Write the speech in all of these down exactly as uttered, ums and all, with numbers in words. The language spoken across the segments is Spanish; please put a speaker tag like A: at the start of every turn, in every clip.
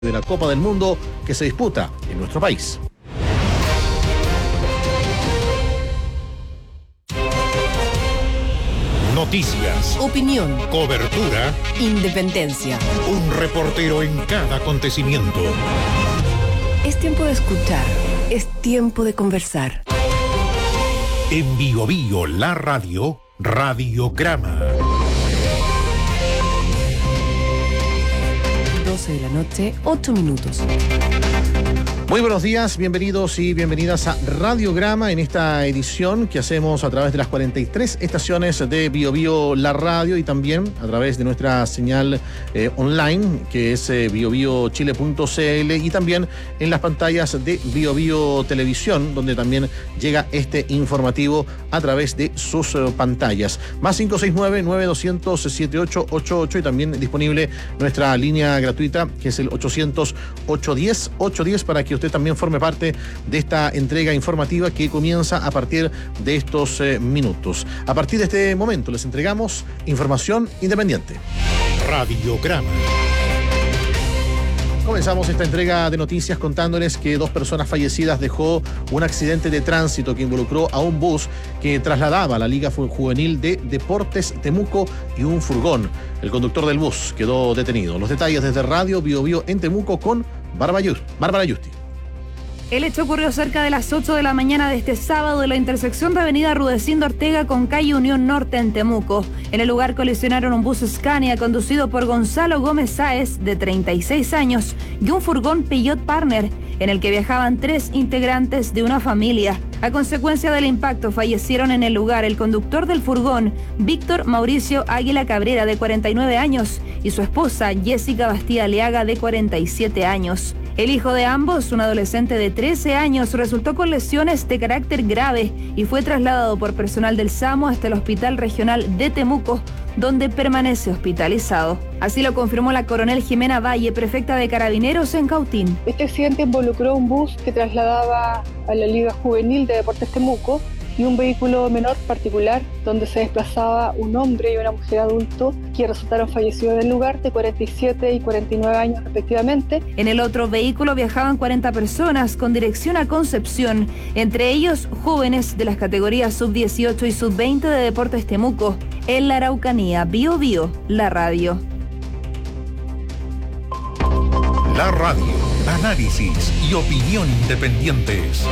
A: de la Copa del Mundo que se disputa en nuestro país.
B: Noticias,
C: opinión,
B: cobertura,
C: independencia.
B: Un reportero en cada acontecimiento.
C: Es tiempo de escuchar, es tiempo de conversar.
B: En Bio Bio, la radio, Radiograma.
C: doce de la noche, ocho minutos.
A: Muy buenos días, bienvenidos y bienvenidas a Radiograma en esta edición que hacemos a través de las cuarenta y tres estaciones de Bio Bio La Radio y también a través de nuestra señal eh, online que es eh, bio bio chile punto c l y también en las pantallas de Bio Bio Televisión, donde también llega este informativo a través de sus eh, pantallas. Más cinco seis nueve, nueve dos cero cero, siete ocho ocho ocho y también disponible nuestra línea gratuita que es el ochocientos, ochocientos diez, ochocientos diez para que usted también forme parte de esta entrega informativa que comienza a partir de estos eh, minutos. A partir de este momento les entregamos información independiente.
B: Radiograma.
A: Comenzamos esta entrega de noticias contándoles que dos personas fallecidas dejó un accidente de tránsito que involucró a un bus que trasladaba a la Liga Juvenil de Deportes Temuco y un furgón. El conductor del bus quedó detenido. Los detalles desde Radio Bio Bio en Temuco con Bárbara Yusti.
D: El hecho ocurrió cerca de las ocho de la mañana de este sábado en la intersección de avenida Rudecindo Ortega con calle Unión Norte en Temuco. En el lugar colisionaron un bus Scania conducido por Gonzalo Gómez Sáez, de treinta y seis años, y un furgón Peugeot Partner, en el que viajaban tres integrantes de una familia. A consecuencia del impacto fallecieron en el lugar el conductor del furgón, Víctor Mauricio Águila Cabrera, de cuarenta y nueve años, y su esposa, Jessica Bastía Aliaga, de cuarenta y siete años. El hijo de ambos, un adolescente de trece años, resultó con lesiones de carácter grave y fue trasladado por personal del SAMU hasta el Hospital Regional de Temuco, donde permanece hospitalizado. Así lo confirmó la coronel Jimena Valle, prefecta de Carabineros en Cautín.
E: Este accidente involucró un bus que trasladaba a la Liga Juvenil de Deportes Temuco y un vehículo menor particular donde se desplazaba un hombre y una mujer adulto que resultaron fallecidos en el lugar, de cuarenta y siete y cuarenta y nueve años respectivamente.
D: En el otro vehículo viajaban cuarenta personas con dirección a Concepción, entre ellos jóvenes de las categorías sub dieciocho y sub veinte de Deportes Temuco. En la Araucanía, Bio Bio, la radio.
B: La radio, análisis y opinión independientes.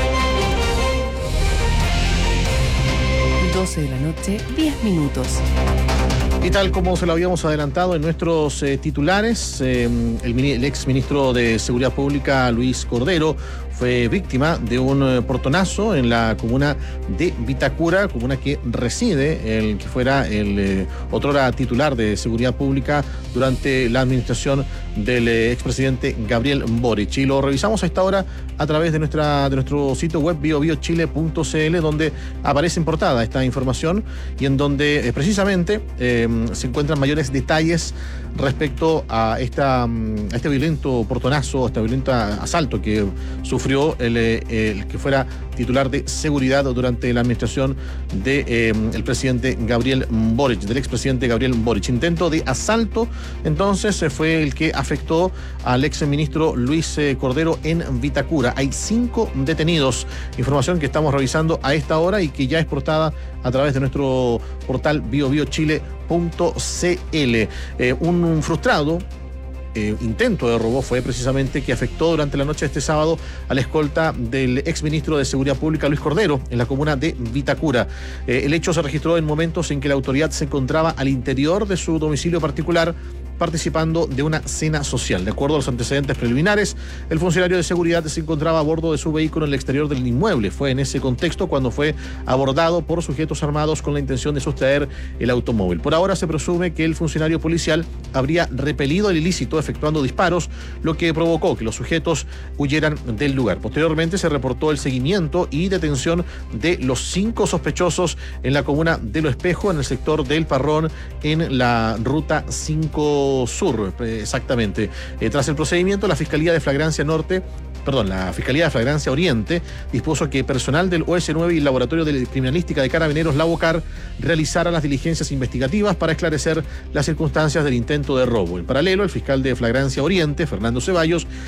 C: doce de la noche, diez minutos.
A: Y tal como se lo habíamos adelantado en nuestros eh, titulares, eh, el, el ex ministro de Seguridad Pública, Luis Cordero, fue víctima de un eh, portonazo en la comuna de Vitacura, comuna que reside el que fuera el eh, otrora titular de Seguridad Pública durante la administración del eh, expresidente Gabriel Boric. Y lo revisamos a esta hora a través de nuestra de nuestro sitio web bio bio chile punto c l, donde aparece en portada esta información y en donde eh, precisamente eh, se encuentran mayores detalles respecto a, esta, a este violento portonazo, a este violento asalto que sufrió el, el que fuera titular de seguridad durante la administración del de, eh, presidente Gabriel Boric, del expresidente Gabriel Boric. Intento de asalto, entonces, fue el que afectó al exministro Luis Cordero en Vitacura. Hay cinco detenidos, información que estamos revisando a esta hora y que ya es portada a través de nuestro portal bio bio chile punto c l. Eh, un, un frustrado Eh, intento de robo fue precisamente que afectó durante la noche de este sábado a la escolta del exministro de Seguridad Pública Luis Cordero en la comuna de Vitacura. Eh, el hecho se registró en momentos en que la autoridad se encontraba al interior de su domicilio particular participando de una cena social. De acuerdo a los antecedentes preliminares, el funcionario de seguridad se encontraba a bordo de su vehículo en el exterior del inmueble. Fue en ese contexto cuando fue abordado por sujetos armados con la intención de sustraer el automóvil. Por ahora se presume que el funcionario policial habría repelido el ilícito efectuando disparos, lo que provocó que los sujetos huyeran del lugar. Posteriormente se reportó el seguimiento y detención de los cinco sospechosos en la comuna de Lo Espejo, en el sector del Parrón, en la ruta cinco Sur, exactamente. Eh, tras el procedimiento, la Fiscalía de Flagrancia Norte perdón, la Fiscalía de Flagrancia Oriente dispuso que personal del O S nueve y el Laboratorio de Criminalística de Carabineros, Lavocar, realizara las diligencias investigativas para esclarecer las circunstancias del intento de robo. En paralelo, el fiscal de Flagrancia Oriente, Fernando Ceballos,